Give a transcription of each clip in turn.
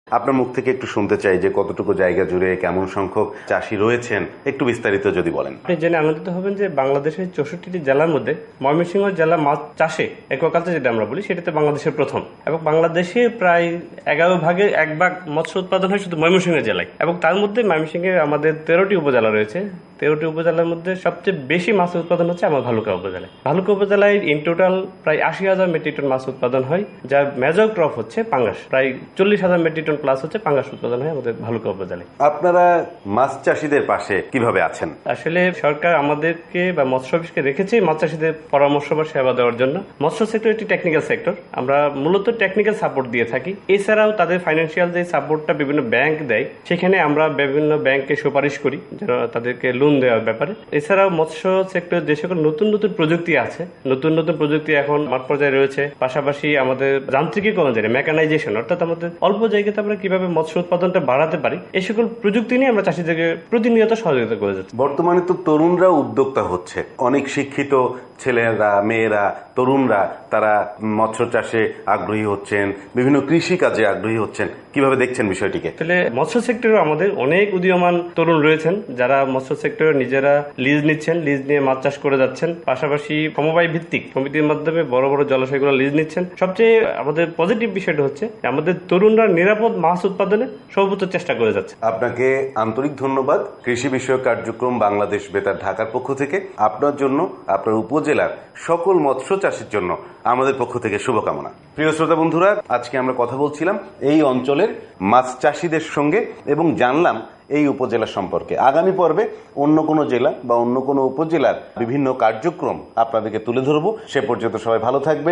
আপনার মুখ থেকে একটু শুনতে চাই যে কতটুকু জায়গা জুড়ে কেমন সংখ্যক চাষি রয়েছেন, একটু বিস্তারিত যদি বলেন। আপনি জেনে আনন্দিত হবেন যে বাংলাদেশের 64টি জেলার মধ্যে ময়মনসিংহ জেলা মাছ চাষে অ্যাকোয়াকালচার যেটা আমরা বলি সেটাতে বাংলাদেশের প্রথম, এবং বাংলাদেশে প্রায় 11 ভাগের 1 ভাগ মৎস্য উৎপাদন হয় শুধু ময়মনসিংহ জেলায়, এবং তার মধ্যে ময়মনসিংহে আমাদের 13টি উপজেলা রয়েছে। 13টি উপজেলার মধ্যে সবচেয়ে বেশি মাছ উৎপাদন হচ্ছে আমার ভালুকা উপজেলায়। ভালুকা উপজেলায় ইন টোটাল প্রায় 80,000 মেট্রিক টন মাছ উৎপাদন হয়, যার মেজর ক্রপ হচ্ছে পাঙ্গাস। প্রায় 40,000 মেট্রিক টন প্লাস হচ্ছে পাঙ্গাস উৎপাদন হয় আমাদের ভালুকা উপজেলায়। আপনারা মাছ চাষীদের পাশে কিভাবে আছেন? আসলে সরকার আমাদেরকে বা মৎস্য অফিসকে রেখেছে মাছ চাষীদের পরামর্শ বা সেবা দেওয়ার জন্য। মৎস্য সেক্টর একটি টেকনিক্যাল সেক্টর, আমরা মূলত টেকনিক্যাল সাপোর্ট দিয়ে থাকি। এছাড়াও তাদের ফাইন্যান্সিয়াল যে সাপোর্টটা বিভিন্ন ব্যাংক দেয়, সেখানে আমরা বিভিন্ন ব্যাংককে সুপারিশ করি যেন তাদেরকে লোন দেওয়ার ব্যাপারে। এছাড়াও মৎস্য সেক্টর যে সকল নতুন নতুন প্রযুক্তি আছে, নতুন নতুন প্রযুক্তি এখন মাঠ পর্যায়ে রয়েছে, পাশাপাশি আমাদের যান্ত্রিকীকরণ যেটা মেকানাইজেশন, অর্থাৎ আমাদের অল্প জায়গাতে আমরা কিভাবে মৎস্য উৎপাদনটা বাড়াতে পারি, এই সকল প্রযুক্তি নিয়ে আমরা চাষীদেরকে প্রতিনিয়ত সহযোগিতা করে যাচ্ছি। বর্তমানে তো তরুণরা উদ্যোক্তা হচ্ছে, অনেক শিক্ষিত ছেলেরা, মেয়েরা, তরুণরা তারা মৎস্য চাষে আগ্রহী হচ্ছেন, বিভিন্ন কৃষি কাজে আগ্রহী হচ্ছেন। কিভাবে দেখছেন বিষয়টিকে? আসলে মৎস্য সেক্টরে আমাদের অনেক উদীয়মান তরুণ রয়েছেন যারা মৎস্য সেক্টরে নিজেরা লিজ নিচ্ছেন, লিজ নিয়ে মাছ চাষ করে যাচ্ছেন, পাশাপাশি সমবায় ভিত্তিক সমিতির মাধ্যমে বড় বড় জলাশয়গুলো লিজ নিচ্ছেন। সবচেয়ে আমাদের পজিটিভ বিষয়টা হচ্ছে আমাদের তরুণরা নিরাপদ মাছ উৎপাদনে সর্বোচ্চ চেষ্টা করে যাচ্ছে। আপনাকে আন্তরিক ধন্যবাদ। কৃষি বিষয়ক কার্যক্রম বাংলাদেশ বেতার ঢাকার পক্ষ থেকে আপনার জন্য, আপনার উপজেলার সকল মৎস্য চাষীর জন্য আমাদের পক্ষ থেকে শুভকামনা। প্রিয় শ্রোতা বন্ধুরা, আজকে আমরা কথা বলছিলাম এই অঞ্চলের মাছ চাষীদের সঙ্গে এবং জানলাম এই উপজেলা সম্পর্কে। আগামী পর্বে অন্য কোনো জেলা বা অন্য কোনো উপজেলার বিভিন্ন কার্যক্রম আপনাদেরকে তুলে ধরবো। সে পর্যন্ত সবাই ভালো থাকবেন।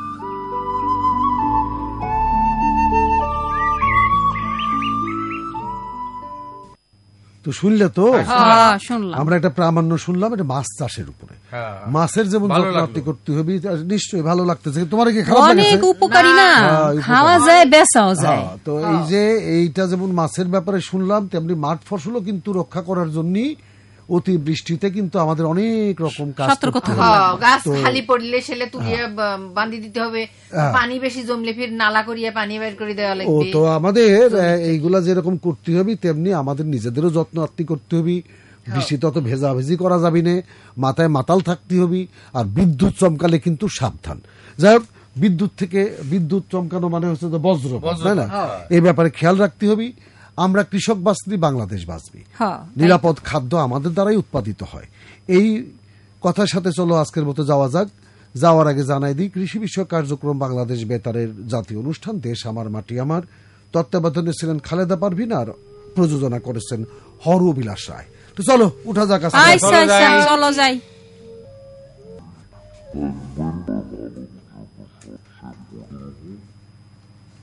তো শুনলে তো আমরা একটা প্রামাণ্য শুনলাম এটা মাছ চাষের উপরে। মাছের যেমন যত্ন করতে হবে, নিশ্চয়ই ভালো লাগতেছে। তোমার কি খারাপ লাগে? অনেক উপকারী না, খাওয়া যায়, বেচাও যায়। তো এই যে এইটা যেমন মাছের ব্যাপারে শুনলাম, তেমনি মাঠ ফসলও কিন্তু রক্ষা করার জন্য অতিবৃষ্টিতে কিন্তু আমাদের অনেক রকম কাজ করতে হবে। গাছ খালি পড়লে সেলে তুলিয়ে বাঁধি দিতে হবে, পানি বেশি জমলে ফির নালা করিয়ে পানি বের করে দেওয়া লাগবে। তো আমাদের এইগুলা যেরকম করতে হবে, তেমনি আমাদের নিজেদেরও যত্ন আত্মি করতে হবে। বৃষ্টিতে অত ভেজাভেজি করা যাবে না, মাথায় মাতাল থাকতে হবে। আর বিদ্যুৎ চমকালে কিন্তু সাবধান। যাই হোক, বিদ্যুৎ চমকানো মানে হচ্ছে বজ্রপাত, তাই না? এই ব্যাপারে খেয়াল রাখতে হবে। আমরা কৃষক বাঁচলি, বাংলাদেশ বাঁচবি। নিরাপদ খাদ্য আমাদের দ্বারাই উৎপাদিত হয়। এই কথার সাথে চলো আজকের মতো যাওয়া যাক। যাওয়ার আগে জানাই দিই, কৃষি বিষয়ক কার্যক্রম বাংলাদেশ বেতারের জাতীয় অনুষ্ঠান দেশ আমার মাটি আমার তত্ত্বাবধানে ছিলেন খালেদা পারভিন, আর প্রযোজনা করেছেন হরবিলাস রায়। তো চলো উঠা যাক, চলো যাই।